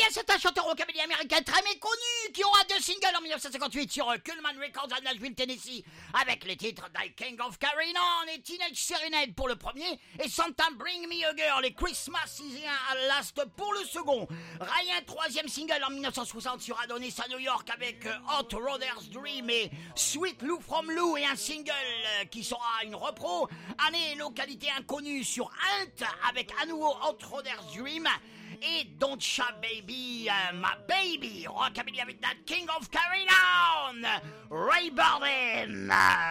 c'est un chanteur rockabilly américain très méconnu qui aura 2 singles en 1958 sur Coleman Records à Nashville, Tennessee, avec les titres Die King of Carrying On et Teenage Serenade pour le premier et Santa Bring Me a Girl et Christmas is a Last pour le second. Ryan, 3e single en 1960 sur Adonis à New York avec Hot Rodder's Dream et Sweet Lou from Lou et un single qui sera une repro. Année et localité inconnue sur Alt avec à nouveau Hot Rodder's Dream et Don't Sha Baby, My Baby, rockabilly avec That King of Carrying On, Ray Burden.